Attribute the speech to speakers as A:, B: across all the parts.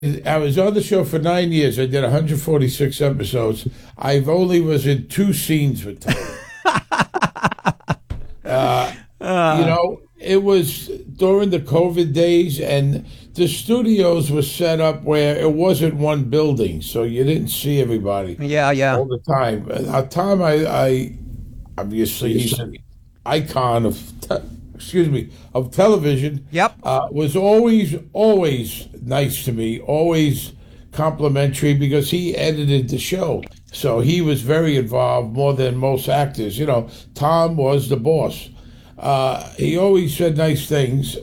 A: I was on the show for 9 years. I did 146 episodes. I've only was in 2 scenes with Tony. It was during the COVID days, and the studios were set up where it wasn't one building, so you didn't see everybody.
B: Yeah.
A: All the time. Tom, I obviously he's an icon of television.
B: Yep.
A: Was always nice to me, always complimentary, because he edited the show. So he was very involved, more than most actors. Tom was the boss. He always said nice things.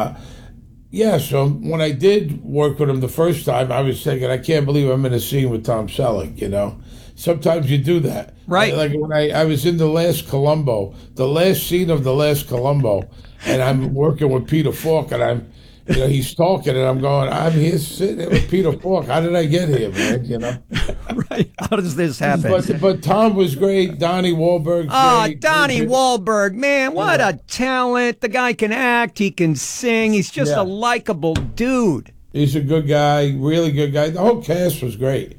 A: So when I did work with him the first time, I was thinking, I can't believe I'm in a scene with Tom Selleck, Sometimes you do that.
B: Right.
A: Like when I was in the last scene of the last Columbo, and I'm working with Peter Falk, and he's talking, and I'm going, I'm here sitting with Peter Falk. How did I get here, man?
B: Right. How does this happen?
A: But Tom was great. Donnie Wahlberg.
B: Donnie Wahlberg, man, what a talent. The guy can act. He can sing. He's just a likable dude.
A: He's a good guy, really good guy. The whole cast was great.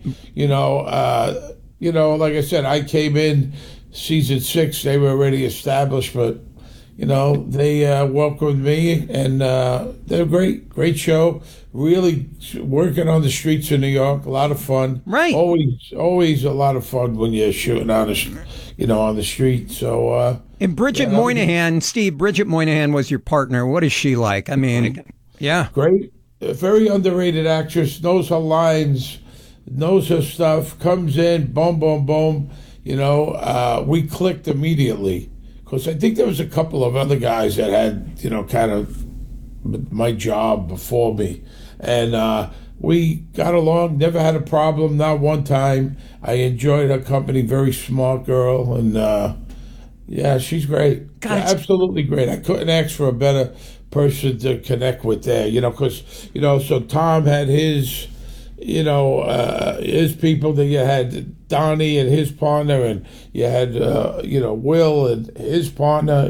A: Like I said, I came in season 6. They were already established, but they welcomed me, and they're great show. Really working on the streets of New York, a lot of fun.
B: Right.
A: Always a lot of fun when you're shooting on the street. So.
B: And Bridget Moynihan, Steve. Bridget Moynihan was your partner. What is she like? I mean, yeah,
A: great, very underrated actress. Knows her lines, knows her stuff. Comes in, boom, boom, boom. We clicked immediately. Because I think there was a couple of other guys that had, kind of my job before me. And we got along, never had a problem, not one time. I enjoyed her company, very smart girl. And, she's great.
B: God,
A: absolutely great. I couldn't ask for a better person to connect with there, because, so Tom had his people. That you had Donnie and his partner, and you had Will and his partner.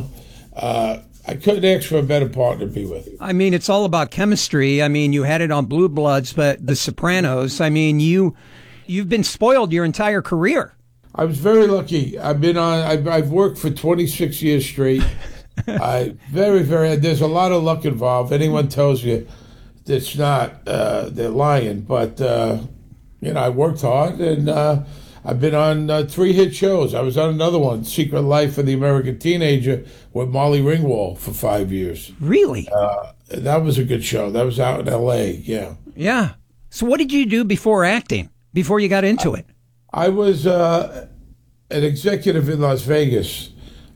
A: I couldn't ask for a better partner to be with.
B: I mean, it's all about chemistry. I mean, you had it on Blue Bloods, but The Sopranos. I mean, you've been spoiled your entire career.
A: I was very lucky. I've worked for 26 years straight. There's a lot of luck involved. Anyone tells you it's not, they're lying. But, I worked hard, and I've been on 3 hit shows. I was on another one, Secret Life of the American Teenager, with Molly Ringwald for 5 years.
B: Really?
A: That was a good show. That was out in L.A., yeah.
B: Yeah. So what did you do before acting, before you got into it?
A: I was an executive in Las Vegas.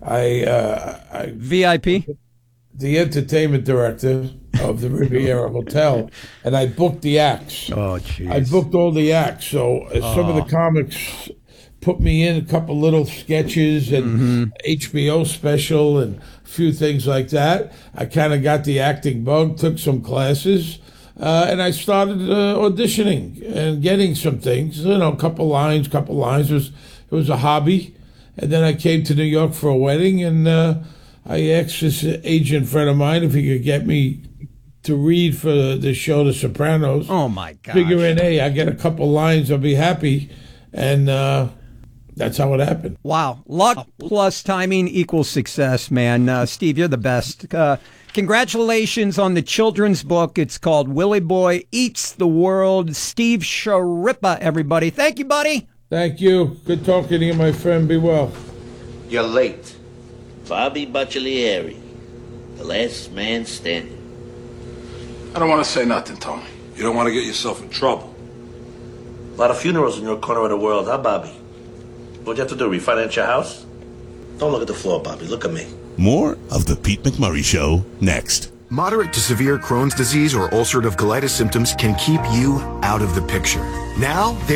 A: I
B: VIP?
A: The entertainment director of the Riviera Hotel, and I booked the acts.
B: Oh, jeez.
A: I booked all the acts. So some of the comics put me in a couple little sketches and HBO special and a few things like that. I kind of got the acting bug, took some classes, and I started auditioning and getting some things. A couple lines. It was a hobby, and then I came to New York for a wedding, and I asked this agent friend of mine if he could get me to read for the show The Sopranos.
B: Oh, my gosh.
A: Figuring, hey, I get a couple lines, I'll be happy. And that's how it happened.
B: Wow. Luck plus timing equals success, man. Steve, you're the best. Congratulations on the children's book. It's called Willie Boy Eats the World. Steve Schirripa, everybody. Thank you, buddy.
A: Thank you. Good talking to you, my friend. Be well.
C: You're late. Bobby Baccialieri, the last man standing.
D: I don't want to say nothing, Tony. You don't want to get yourself in trouble.
C: A lot of funerals in your corner of the world, huh, Bobby? What'd you have to do, refinance your house? Don't look at the floor, Bobby. Look at me.
E: More of The Pete McMurray Show next.
F: Moderate to severe Crohn's disease or ulcerative colitis symptoms can keep you out of the picture. Now,